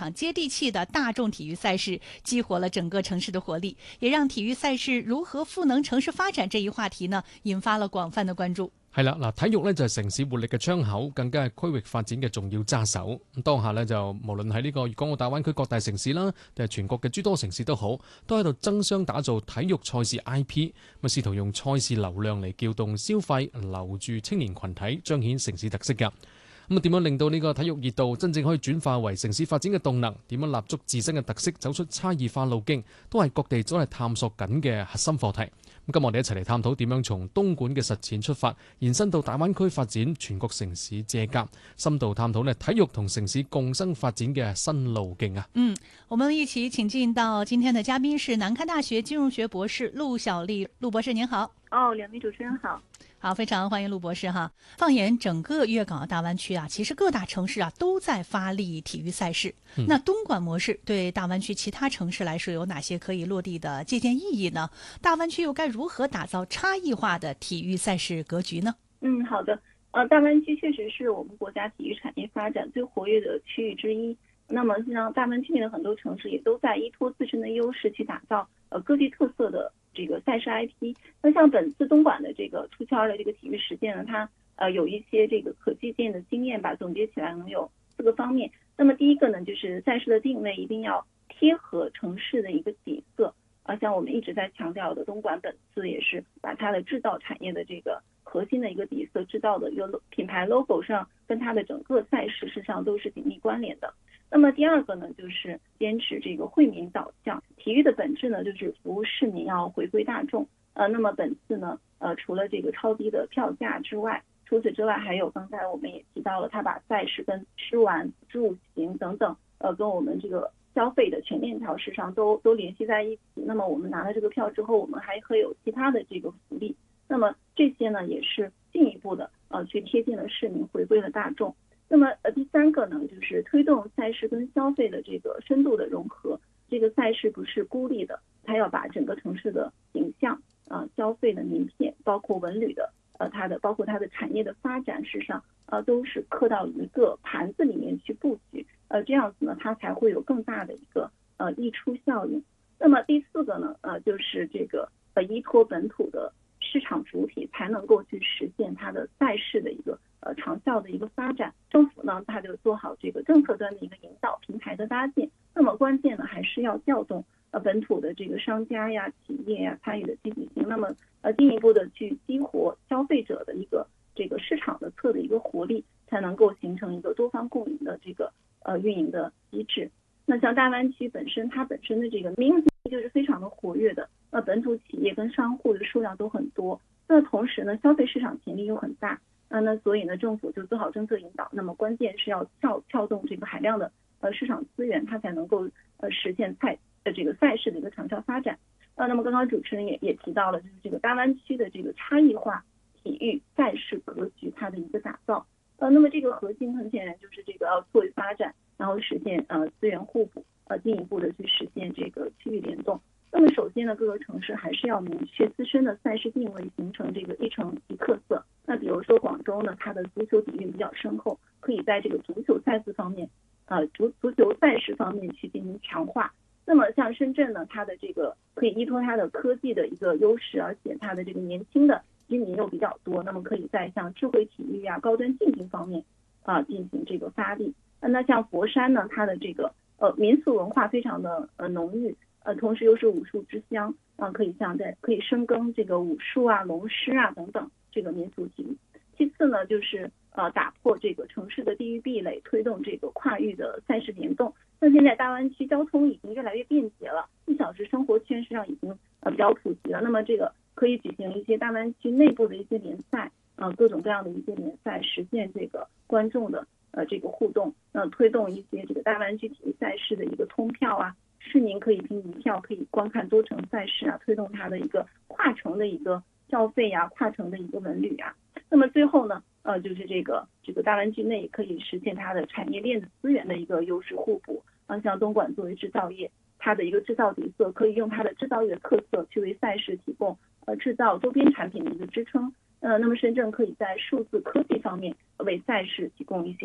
场接地气的大众体育赛事，激活了整个城市的活力，也让體育賽事如何賦能城市發展這一話題呢，引發了廣泛的關注。 係啦，嗱，體育咧就係城市活力嘅窗口，更加係區域發展嘅重要揸手。咁當下咧就無論喺呢個粵港澳大灣區各大城市啦，定係全國嘅諸多城市都好，都喺度爭相打造體育賽事 IP，咁試圖用賽事流量嚟撬動消費，留住青年群體，彰顯城市特色㗎。咁點樣令到呢個體育熱度真正可以轉化為城市發展嘅動能？點樣立足自身嘅特色，走出差異化路徑，都係各地都係探索緊嘅核心課題。咁今日我哋一齊嚟探討點樣從東莞嘅實踐出發，延伸到大灣區發展，全國城市借鑑，深度探討體育同城市共生發展嘅新路徑啊！ 我們一起請進到今天的嘉賓是南開大學金融學博士陸小麗，陸博士您好。 兩位主持人好。 好，非常歡迎陸博士哈。放眼整個粵港澳大灣區啊，其實各大城市啊都在發力體育賽事。那東莞模式對大灣區其他城市來說有哪些可以落地的借鑑意義呢？大灣區又該如何打造差異化的體育賽事格局呢？ 好的。大灣區確實是我們國家體育產業發展最活躍的區域之一。那麼，實際上大灣區內的很多城市也都在依託自身的優勢去打造各具特色的這個賽事 IP。那像本次東莞的這個出圈的這個體育實踐呢，它有一些這個可借鑑的經驗吧，總結起來能有4個方面。那麼第一個呢，就是賽事的定位一定要貼合城市的一個底色。像我們一直在強調的，東莞本次也是把它的製造產業的這個核心的一個底色，製造的一個品牌 logo 上，跟它的整個賽事實際上都是緊密關聯的。那麼第二個呢，就是堅持這個惠民導向，體育的本質呢，就是服務市民，要回歸大眾。那麼本次呢，除了這個超低的票價之外，除此之外還有剛才我們也提到了，它把賽事跟吃玩住行等等，跟我們這個消費的全鏈條市場都聯繫在一起。那麼我們拿了這個票之後，我們還會有其他的這個福利。那麼這些呢，也是進一步的去貼近了市民，回歸了大眾。那麼第三個呢，就是推動賽事跟消費的這個深度的融合。這個賽事不是孤立的，它要把整個城市的形象消費的名片，包括文旅的包括它的產業的發展事實上都是刻到一個盤子裡面去布局。這樣子呢，它才會有更大的一個溢出效應。那麼第四個呢，就是這個依託本土的市場主體，才能夠去實現它的賽事的一個長效的一個發展。政府呢，它就做好這個政策端的一個引導，平台的搭建。那麼關鍵呢，還是要調動本土的這個商家呀、企業呀參與的積極性。那麼進一步的去激活消費者的一個這個市場的側的一個活力，才能夠形成一個多方共贏的這個運營的機制。那像大灣區它本身的這個民營經濟就是非常的活躍的，本土企業跟商戶的數量都很多。那同時呢，消費市場潛力又很大。那所以呢，政府就做好政策引導。那麼關鍵是要撬動這個海量的市場資源，它才能夠實現這個賽事的一個長效發展。那麼剛剛主持人也提到了，就是這個大灣區的這個差異化體育賽事格局它的一個打造。那麼這個核心很顯然就是這個要促進發展，然後實現資源互補，進一步的去實現這個區域聯動。那麼首先呢，各個城市還是要明確自身的賽事定位，形成這個一城一特色。那比如說廣州呢，它的足球底蘊比較深厚，可以在這個足球賽事方面，足球賽事方面去進行強化。那麼像深圳呢，它的這個可以依託它的科技的一個優勢，而且它的這個年輕的居民又比較多，那麼可以在像智慧體育啊、高端競技方面進行這個發力。那像佛山呢，它的這個民俗文化非常的濃郁，同時又是武術之鄉，可以深耕這個武術啊、龍獅啊等等這個民俗體育。其次呢，就是打破這個城市的地域壁壘，推動這個跨域的賽事聯動。那現在大灣區交通已經越來越便捷了，1小時生活圈實際上已經比較普及了。那麼這個可以舉行一些大灣區內部的一些聯賽，各種各樣的一些聯賽，實現這個觀眾的這個互動，推動一些這個大灣區體育賽事的一個通票啊，市民可以憑一票可以觀看多城賽事啊，推動它的一個跨城的一個消費啊，跨城的一個文旅啊。那麼最後呢，就是這個大灣區內可以實現它的產業鏈的資源的一個優勢互補。像東莞作為製造業，它的一個製造底色可以用它的製造業的特色去為賽事提供製造周邊產品的一個支撐。那麼深圳可以在數字科技方面為賽事提供一些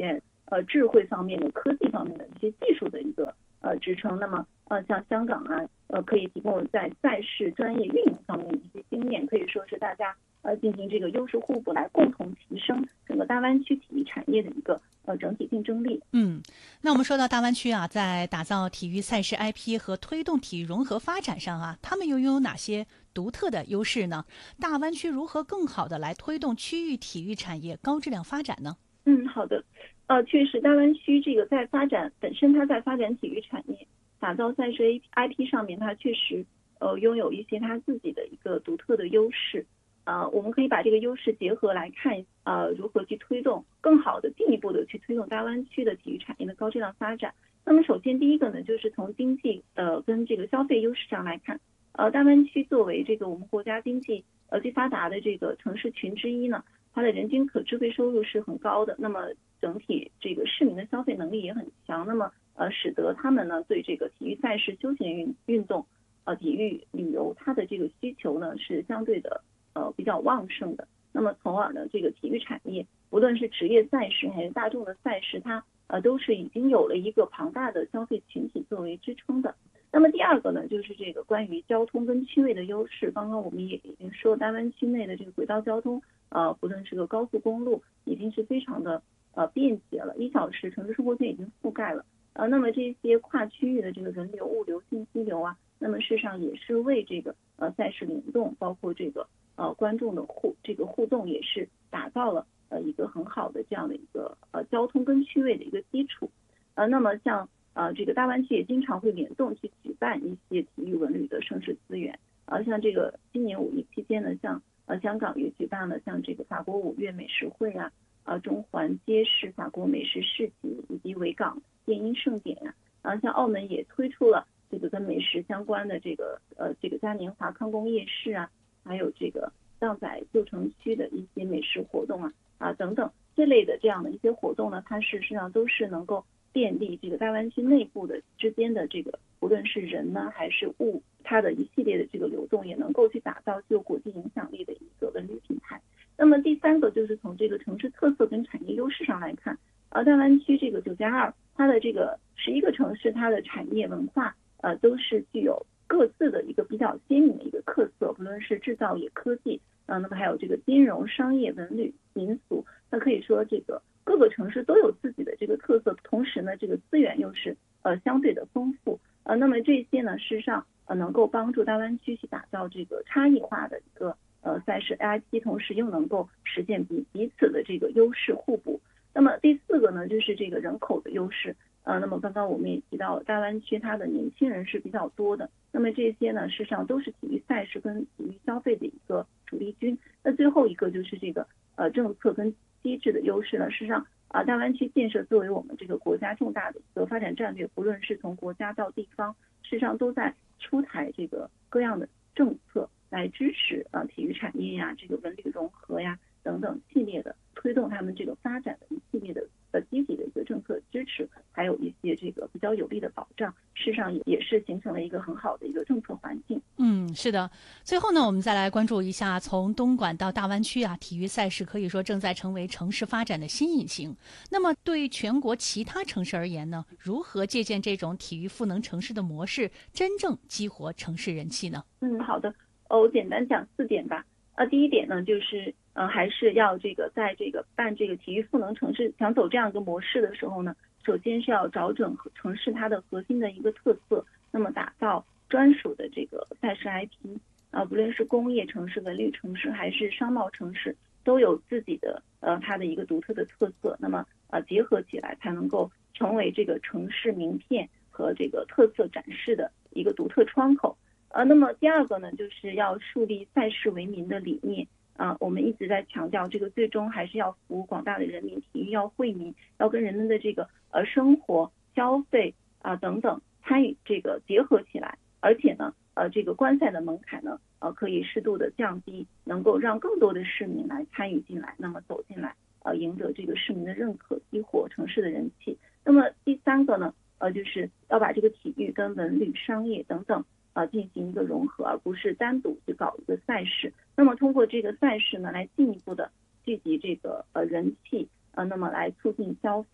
智慧方面的、科技方面的一些技术的一个支撑。那么像香港啊，可以提供在赛事专业运营方面的一些经验，可以说是大家进行这个优势互补，来共同提升整个大湾区体育产业的一个整体竞争力。 那我们说到大湾区啊，在打造体育赛事 IP 和推动体育融合发展上啊，他们又拥有哪些独特的优势呢？大湾区如何更好的来推动区域体育产业高质量发展呢？ 好的，确实，大湾区这个在发展本身，它在发展体育产业、打造赛事 IP 上面，它确实拥有一些它自己的一个独特的优势。我们可以把这个优势结合来看，如何去推动更好的、进一步的去推动大湾区的体育产业的高质量发展。那么，首先第一个呢，就是从经济跟这个消费优势上来看，大湾区作为这个我们国家经济最发达的这个城市群之一呢，它的人均可支配收入是很高的，那么整体这个市民的消费能力也很强，那么使得他们呢对这个体育赛事、休闲运动、体育旅游，它的这个需求呢是相对的比较旺盛的。那么从而呢，这个体育产业不论是职业赛事还是大众的赛事，它都是已经有了一个庞大的消费群体作为支撑的。那么第二个呢，就是这个关于交通跟区位的优势。刚刚我们也已经说，大湾区内的这个轨道交通，不论是个高速公路，已经是非常的便捷了，1小时城市生活圈已经覆盖了。那么这些跨区域的这个人流、物流、信息流啊，那么事实上也是为这个赛事联动，包括这个观众的互动，也是打造了一个很好的这样的一个交通跟区位的一个基础。那么像这个大湾区也经常会联动去举办一些体育文旅的盛事资源。像这个今年5一期间呢，像香港也举办了像这个法国5月美食会啊，中环街市法国美食市集，以及维港电音盛典像澳门也推出了这个跟美食相关的这个嘉年华康公夜市还有这个荡仔旧城区的一些美食活动等等这类的这样的一些活动呢，它事实上都是能够便利这个大湾区内部的之间的这个不论是人呢还是物，它的一系列的这个流动，也能够去打造具有国际影响力的一个文旅品牌。那么第三个就是从这个城市特色跟产业优势上来看，大湾区这个9+2，它的这个11个城市，它的产业文化都是具有各自的一个比较鲜明的一个特色，不论是制造业、科技，那么还有这个金融、商业、文旅、民俗，那可以说这个各个城市都有自己的这个特色，同时呢，这个资源又是相对的丰富，那么这些呢，事实上能够帮助大湾区去打造这个差异化的一个赛事 IP， 同时又能够实现彼此的这个优势互补。那么第四个呢，就是这个人口的优势。那么刚刚我们也提到，大湾区它的年轻人是比较多的，那么这些呢，事实上都是体育赛事跟体育消费的一个主力军。那最后一个就是这个政策跟机制的优势呢，事实上大湾区建设作为我们这个国家重大的一个发展战略，不论是从国家到地方，事实上都在出台这个各样的政策来支持体育产业这个文旅融合等等系列的推动他们这个发展的一系列的积极的一个政策支持，还有一些这个比较有力的保障，事实上也是形成了一个很好的一个政策环境。 是的。最后呢，我们再来关注一下，从东莞到大湾区体育赛事可以说正在成为城市发展的新引擎。那么对全国其他城市而言呢，如何借鉴这种体育赋能城市的模式，真正激活城市人气呢？ 好的，我简单讲4点吧。第一点呢，就是还是要这个在这个办这个体育赋能城市，想走这样一个模式的时候呢，首先是要找准城市它的核心的一个特色，那么打造专属的这个赛事 IP，不论是工业城市、文旅城市还是商贸城市，都有自己的它的一个独特的特色，那么结合起来才能够成为这个城市名片和这个特色展示的一个独特窗口。那么第二个呢，就是要树立赛事为民的理念。我们一直在强调，这个最终还是要服务广大的人民，体育要惠民，要跟人们的这个生活、消费等等参与这个结合起来，而且呢，这个观赛的门槛呢，可以适度的降低，能够让更多的市民来参与进来，那么走进来，赢得这个市民的认可，激活城市的人气。那么第三个呢，就是要把这个体育跟文旅、商业等等进行一个融合，而不是单独去搞一个赛事。那么通过这个赛事呢，来进一步的聚集这个人气，那么来促进消费，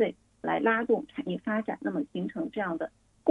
来拉动产业发展，那么形成这样的